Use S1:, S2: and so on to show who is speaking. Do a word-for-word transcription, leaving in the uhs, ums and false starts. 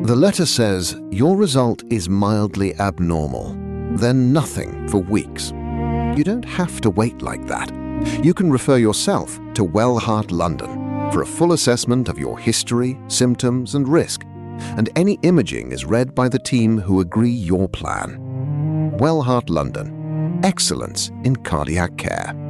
S1: The letter says your result is mildly abnormal, then nothing for weeks. You don't have to wait like that. You can refer yourself to Wellheart London for a full assessment of your history, symptoms, and risk, and any imaging is read by the team who agree your plan. Wellheart London. Excellence in cardiac care.